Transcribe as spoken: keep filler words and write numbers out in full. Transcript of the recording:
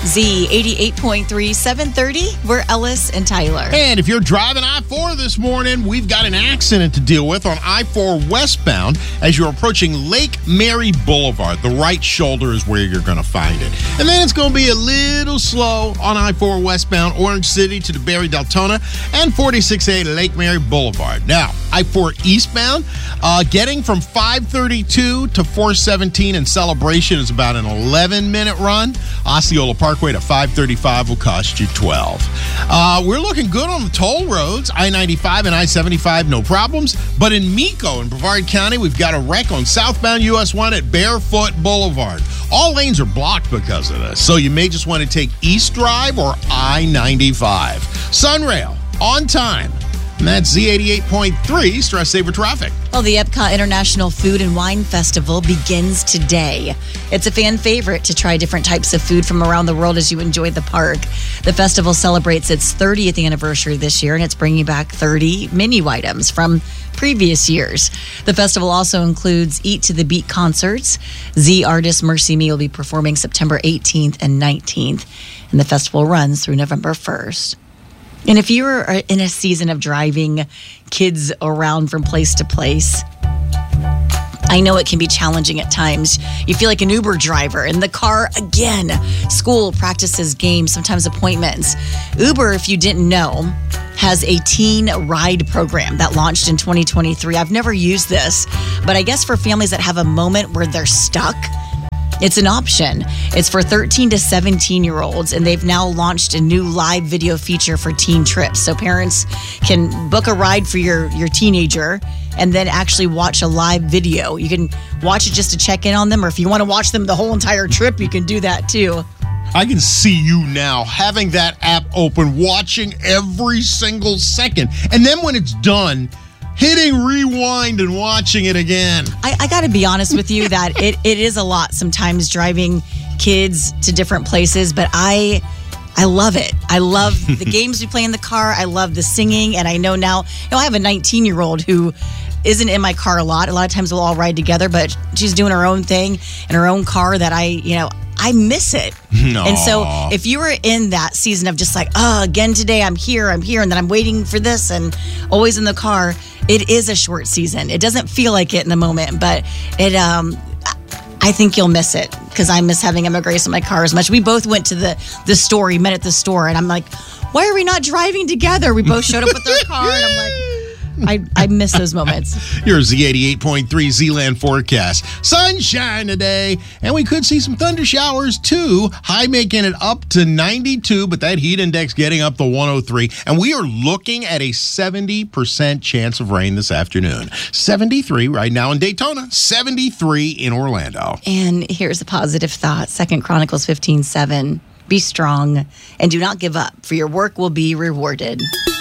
Z eighty-eight point three, seven thirty. We're Ellis and Tyler. And if you're driving I four this morning, we've got an accident to deal with on I four westbound as you're approaching Lake Mary Boulevard. The right shoulder is where you're going to find it. And then it's going to be a little slow on I four westbound Orange City to DeBary Deltona and forty-six A to Lake Mary Boulevard. Now, I four eastbound, uh, getting from five thirty-two to four seventeen in Celebration is about an eleven-minute run. Osceola Parkway to five thirty-five will cost you twelve. Uh, we're looking good on the toll roads. I ninety-five and I seventy-five, no problems. But in Mico in Brevard County, we've got a wreck on southbound U S one at Barefoot Boulevard. All lanes are blocked because of this, so you may just want to take East Drive or I ninety-five. Sunrail, on time. And that's Z eighty-eight point three, Stress Saver Traffic. Well, the Epcot International Food and Wine Festival begins today. It's a fan favorite to try different types of food from around the world as you enjoy the park. The festival celebrates its thirtieth anniversary this year, and it's bringing back thirty menu items from previous years. The festival also includes Eat to the Beat concerts. Z artist Mercy Me will be performing September eighteenth and nineteenth, and the festival runs through November first. And if you're in a season of driving kids around from place to place, I know it can be challenging at times. You feel like an Uber driver in the car again. School, practices, games, sometimes appointments. Uber, if you didn't know, has a teen ride program that launched in twenty twenty-three. I've never used this, but I guess for families that have a moment where they're stuck, it's an option. It's for thirteen to seventeen-year-olds, and they've now launched a new live video feature for teen trips. So parents can book a ride for your, your teenager and then actually watch a live video. You can watch it just to check in on them, or if you want to watch them the whole entire trip, you can do that too. I can see you now having that app open, watching every single second. And then when it's done, hitting rewind and watching it again. I, I got to be honest with you that it, it is a lot sometimes driving kids to different places, but I I love it. I love the games we play in the car. I love the singing, and I know now, you know, I have a nineteen-year-old who isn't in my car a lot. A lot of times we'll all ride together, but she's doing her own thing in her own car that I, you know, I miss it. No. And so if you were in that season of just like, oh, again today, I'm here, I'm here, and then I'm waiting for this and always in the car, it is a short season. It doesn't feel like it in the moment, but it, um, I think you'll miss it because I miss having Emma Grace in my car as much. We both went to the, the store, we met at the store, and I'm like, why are we not driving together? We both showed up with our car, and I'm like, I, I miss those moments. Your Z eighty-eight point three Z-Land forecast. Sunshine today, and we could see some thunder showers too. High making it up to ninety-two, but that heat index getting up to one oh three. And we are looking at a seventy percent chance of rain this afternoon. seventy-three right now in Daytona, seventy-three in Orlando. And here's a positive thought. Second Chronicles fifteen seven. Be strong and do not give up, for your work will be rewarded.